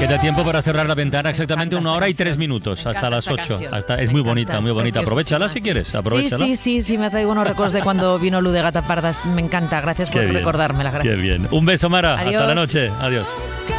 Queda tiempo para cerrar la ventana, exactamente 1 hora y 3 minutos, hasta las 8. Es muy bonita, muy bonita. Aprovechala si quieres, aprovechala. Sí, me traigo unos recuerdos de cuando vino Luz de Gata Parda. Me encanta, gracias por recordármela. Gracias. Qué bien. Un beso, Mara. Adiós. Hasta la noche. Adiós.